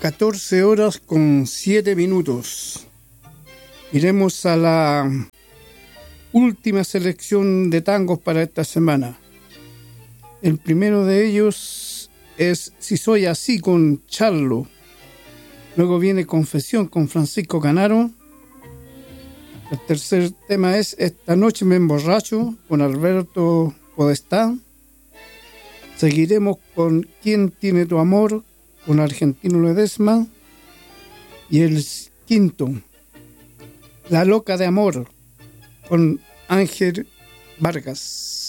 14 horas con 7 minutos. Iremos a la última selección de tangos para esta semana. El primero de ellos es Si Soy Así con Charlo. Luego viene Confesión con Francisco Canaro. El tercer tema es Esta Noche Me Emborracho con Alberto Podestá. Seguiremos con ¿Quién tiene tu amor? Con Argentino Ledesma. Y el quinto, La Loca de Amor con Ángel Vargas.